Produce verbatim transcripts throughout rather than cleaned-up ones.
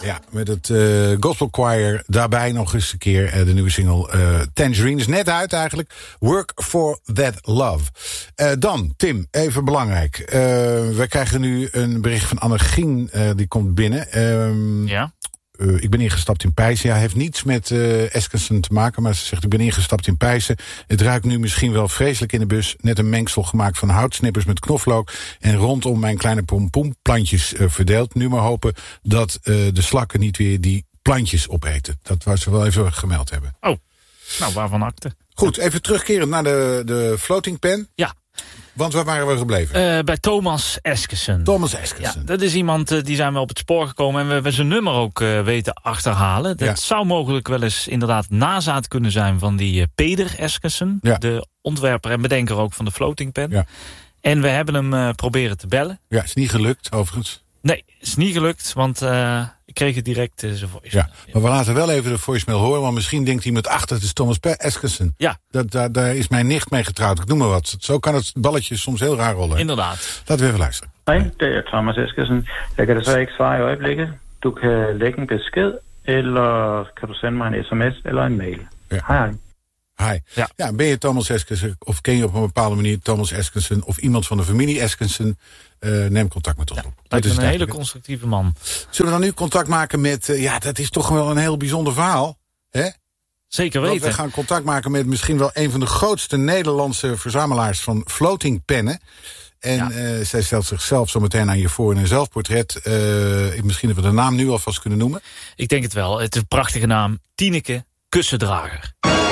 Ja, met het uh, Gospel Choir. Daarbij nog eens een keer uh, de nieuwe single uh, Tangerine. Is net uit eigenlijk. Work for that love. Uh, dan, Tim, even belangrijk. Uh, we krijgen nu een bericht van Annegien. Uh, die komt binnen. Um, ja. Uh, ik ben ingestapt in Pijssen. Ja, heeft niets met uh, Eskensen te maken, maar ze zegt ik ben ingestapt in Pijssen. Het ruikt nu misschien wel vreselijk in de bus. Net een mengsel gemaakt van houtsnippers met knoflook en rondom mijn kleine pompoenplantjes uh, verdeeld. Nu maar hopen dat uh, de slakken niet weer die plantjes opeten. Dat wou ze wel even gemeld hebben. Oh, nou waarvan akte. Goed, even terugkerend naar de, de floating pen. Ja. Want waar waren we gebleven? Uh, bij Thomas Eskensen. Thomas Eskensen. Ja, dat is iemand, uh, die zijn we op het spoor gekomen en we hebben zijn nummer ook uh, weten achterhalen. Dat ja. zou mogelijk wel eens inderdaad nazaat kunnen zijn van die uh, Peder Eskensen. Ja. De ontwerper en bedenker ook van de floating pen. Ja. En we hebben hem uh, proberen te bellen. Ja, is niet gelukt overigens. Nee, is niet gelukt, want uh, ik kreeg het direct uh, zijn voicemail. Ja, maar we laten wel even de voicemail horen, want misschien denkt iemand, ach, dat is Thomas Eskensen. Ja. Dat, daar, daar is mijn nicht mee getrouwd, ik noem maar wat. Zo kan het balletje soms heel raar rollen. Inderdaad. Laten we even luisteren. Hej, det er Thomas Eskensen. Jeg kan desværre ikke svare i øjeblikket. Du kan lægge en besked, eller kan du sende mig en sms eller een mail. Ja. Hej, hej. Hi. Ja. ja, ben je Thomas Eskensen of ken je op een bepaalde manier Thomas Eskensen of iemand van de familie Eskensen, uh, neem contact met ons ja, op. Dat is een hele constructieve man. Zullen we dan nu contact maken met, uh, ja, dat is toch wel een heel bijzonder verhaal, hè? Zeker weten. Want we gaan contact maken met misschien wel een van de grootste Nederlandse verzamelaars van floating pennen. En ja. uh, zij stelt zichzelf zo meteen aan je voor in een zelfportret. Uh, misschien dat we de naam nu alvast kunnen noemen. Ik denk het wel. Het is een prachtige naam. Tineke Kussendrager.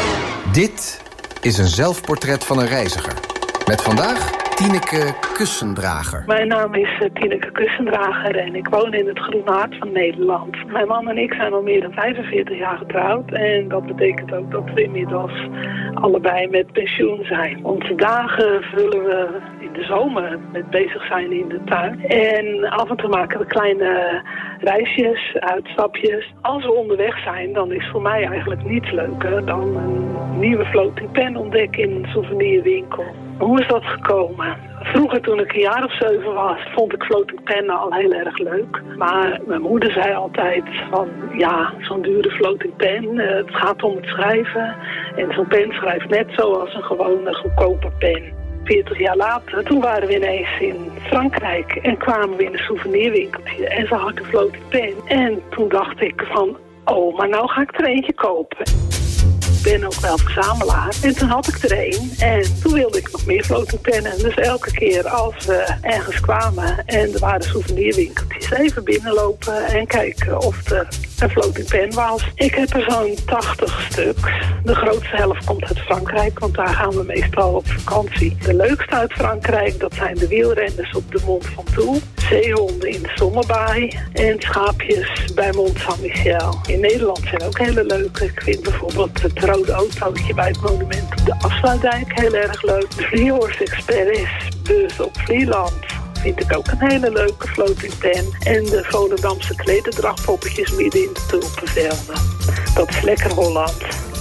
Dit is een zelfportret van een reiziger. Met vandaag Tineke Kussendrager. Mijn naam is uh, Tineke Kussendrager en ik woon in het Groene Hart van Nederland. Mijn man en ik zijn al meer dan vijfenveertig jaar getrouwd. En dat betekent ook dat we inmiddels allebei met pensioen zijn. Onze dagen vullen we in de zomer met bezig zijn in de tuin. En af en toe maken we kleine reisjes, uitstapjes. Als we onderweg zijn, dan is voor mij eigenlijk niets leuker dan een nieuwe floating pen ontdekken in een souvenirwinkel. Hoe is dat gekomen? Vroeger, toen ik een jaar of zeven was, vond ik floating pennen al heel erg leuk. Maar mijn moeder zei altijd van, ja, zo'n dure floating pen, uh, het gaat om het schrijven. En zo'n pen schrijft net zoals een gewone goedkope pen. veertig jaar later, toen waren we ineens in Frankrijk en kwamen we in een souvenirwinkeltje en ze had een floating pen. En toen dacht ik van, oh, maar nou ga ik er eentje kopen. Ik ben ook wel verzamelaar. En toen had ik er een. En toen wilde ik nog meer floating pennen. Dus elke keer als we ergens kwamen en er waren souvenirwinkeltjes, even binnenlopen en kijken of er een floating pen was. Ik heb er zo'n tachtig stuks. De grootste helft komt uit Frankrijk, want daar gaan we meestal op vakantie. De leukste uit Frankrijk, dat zijn de wielrenners op de Mont Ventoux, zeehonden in de Sommerbaai en schaapjes bij Mont Saint-Michel. In Nederland zijn ook hele leuke. Ik vind bijvoorbeeld het rode autootje bij het monument op de Afsluitdijk heel erg leuk. De Vliehorst Express bus op Vlieland vind ik ook een hele leuke floating pen. En de Volendamse klederdrachtpoppetjes midden in de tulpenvelden. Dat is lekker Holland.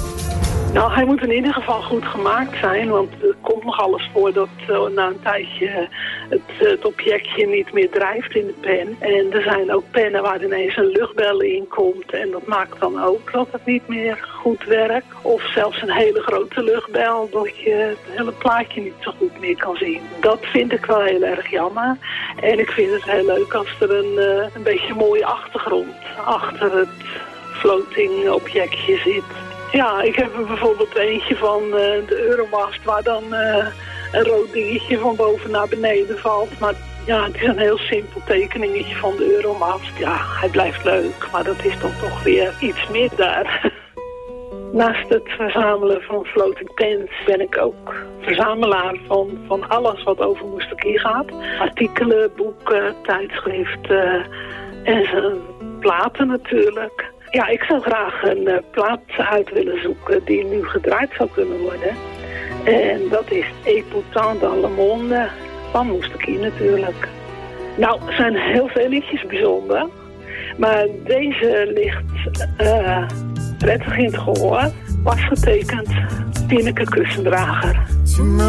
Nou, hij moet in ieder geval goed gemaakt zijn, want er komt nog alles voor dat uh, na een tijdje het, het objectje niet meer drijft in de pen. En er zijn ook pennen waar ineens een luchtbel in komt en dat maakt dan ook dat het niet meer goed werkt. Of zelfs een hele grote luchtbel, dat je het hele plaatje niet zo goed meer kan zien. Dat vind ik wel heel erg jammer. En ik vind het heel leuk als er een, uh, een beetje mooie achtergrond achter het floating objectje zit. Ja, ik heb er bijvoorbeeld eentje van uh, de Euromast waar dan uh, een rood dingetje van boven naar beneden valt. Maar ja, het is een heel simpel tekeningetje van de Euromast. Ja, hij blijft leuk, maar dat is dan toch weer iets meer daar. Naast het verzamelen van floating pens ben ik ook verzamelaar van, van alles wat over Moestakie gaat. Artikelen, boeken, tijdschriften en zijn platen natuurlijk. Ja, ik zou graag een uh, plaat uit willen zoeken die nu gedraaid zou kunnen worden. En dat is Et pourtant dans le monde van Moestakie natuurlijk. Nou, er zijn heel veel liedjes bijzonder. Maar deze ligt uh, prettig in het gehoor. Was getekend Tineke Kussendrager.